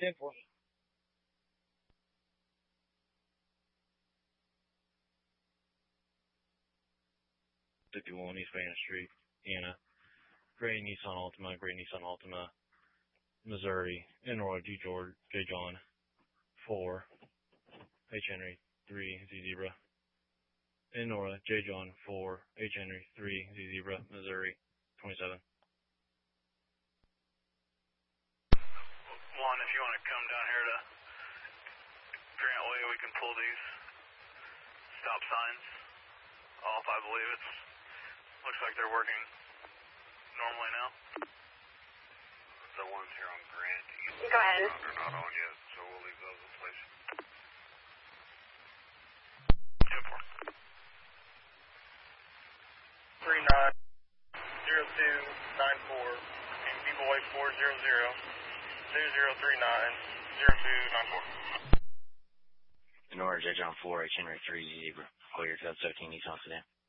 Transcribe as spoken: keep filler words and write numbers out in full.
ten four. fifty-one East Main Street, Anna. Gray Nissan Altima, Gray Nissan Altima, Missouri, Enroy G George, J John, four, H Henry, three, Z Zebra, Enroy J John, four, H Henry, three, Z Zebra, Missouri, twenty-seven. One, if you want to come down here to Grant Way, we can pull these stop signs off. I believe it's looks like they're working normally now. The ones here on Grant. Go ahead. They're not on yet, so we'll leave those in place. Three nine zero two nine four and B-Boy four zero zero two zero three nine zero two nine four. In order, J John four, H Henry three, Zebra. Clear to seventeen Nissan Sedan.